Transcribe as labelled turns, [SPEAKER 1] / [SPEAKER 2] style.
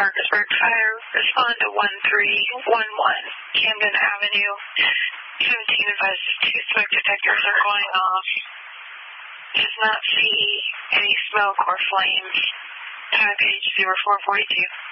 [SPEAKER 1] Parkersburg Fire, respond to 1311 Camden Avenue. 17 advises 2 smoke detectors are going off. Does not see any smoke or flames. Time page 0442.